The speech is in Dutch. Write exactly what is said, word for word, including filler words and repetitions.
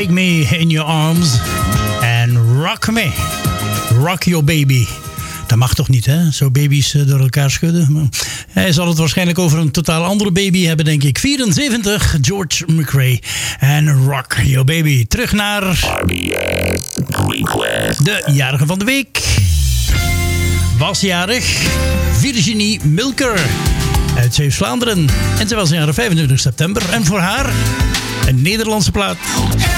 Take Me In Your Arms en Rock Me. Rock Your Baby. Dat mag toch niet, hè? Zo baby's door elkaar schudden. Maar hij zal het waarschijnlijk over een totaal andere baby hebben, denk ik. vierenzeventig, George McRae en Rock Your Baby. Terug naar de jarige van de week. Was jarig Virginie Milker uit Zeeuws-Vlaanderen. En ze was jarig vijfentwintig september. En voor haar een Nederlandse plaat.